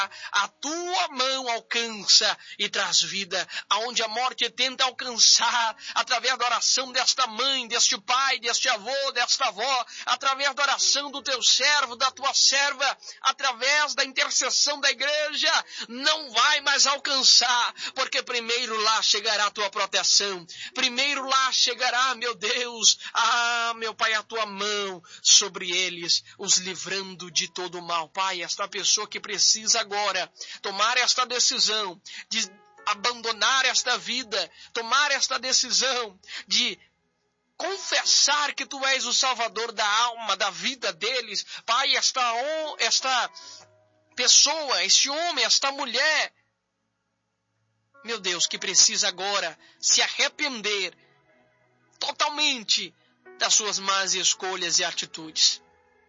A tua mão alcança e traz vida, aonde a morte tenta alcançar, através da oração desta mãe, deste pai, deste avô, desta avó, através da oração do teu servo, da tua serva, através da intercessão da igreja, não vai mais alcançar, porque primeiro lá chegará a tua proteção, primeiro lá chegará, meu Deus, meu Pai, a tua mão sobre eles, os livrando de todo o mal. Pai, esta pessoa que precisa agora tomar esta decisão de abandonar esta vida, tomar esta decisão de confessar que tu és o Salvador da alma, da vida deles. Pai, esta pessoa, este homem, esta mulher, meu Deus, que precisa agora se arrepender totalmente das suas más escolhas e atitudes.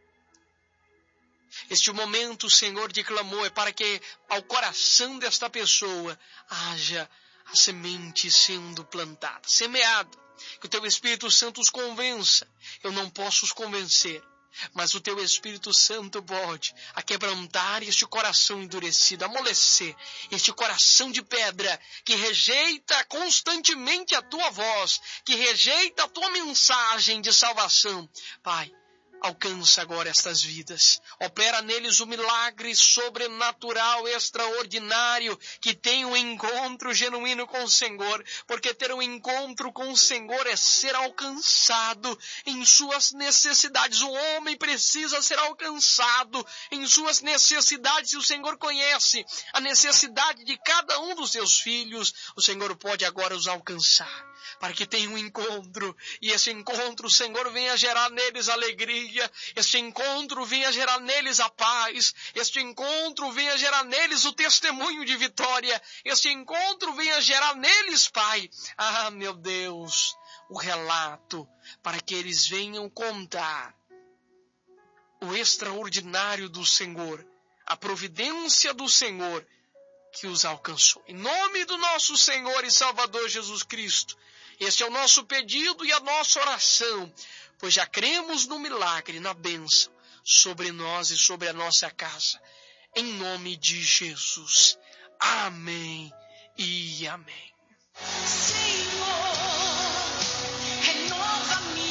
Este momento, Senhor, de clamor é para que ao coração desta pessoa haja a semente sendo plantada, semeada. Que o teu Espírito Santo os convença. Eu não posso os convencer, mas o teu Espírito Santo pode aquebrantar este coração endurecido, amolecer este coração de pedra que rejeita constantemente a tua voz, que rejeita a tua mensagem de salvação. Pai, alcança agora estas vidas. Opera neles o milagre sobrenatural, extraordinário, que tenha um encontro genuíno com o Senhor, porque ter um encontro com o Senhor é ser alcançado em suas necessidades. O homem precisa ser alcançado em suas necessidades, e o Senhor conhece a necessidade de cada um dos seus filhos. O Senhor pode agora os alcançar, para que tenha um encontro, e esse encontro, o Senhor, venha gerar neles alegria, este encontro venha gerar neles a paz, este encontro venha gerar neles o testemunho de vitória, este encontro venha gerar neles, Pai, meu Deus, o relato, para que eles venham contar o extraordinário do Senhor, a providência do Senhor que os alcançou. Em nome do nosso Senhor e Salvador Jesus Cristo, este é o nosso pedido e a nossa oração, pois já cremos no milagre, na bênção sobre nós e sobre a nossa casa. Em nome de Jesus. Amém e amém. Senhor, renova-me.